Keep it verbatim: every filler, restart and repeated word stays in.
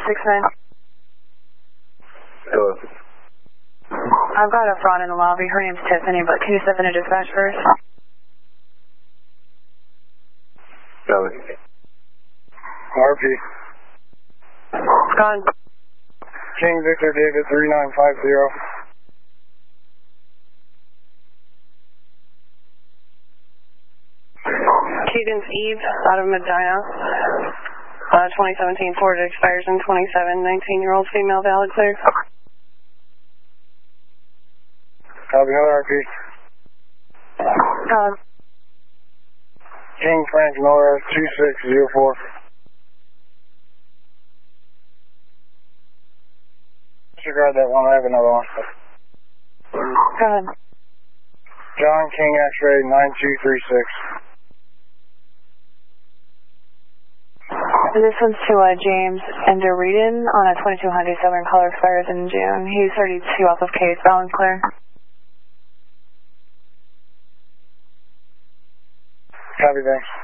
six nine. Hello. I've got a fraud in the lobby. Her name's Tiffany, but can you step into dispatch first? Got it. R P. Gone. King Victor David three nine five zero. Cadence Eve out of Medina. Uh, twenty seventeen Ford expires in twenty-seven. nineteen year old female, valid clear. Copy, another R P. Gone. King Frank Miller two six zero four. Disregard that one, I have another one. Gone. John King X-ray nine two three six. This one's to uh, James Enderreeden on a twenty-two hundred Southern color expires in June. He's thirty-two off of case, valid clear. Copy, thanks.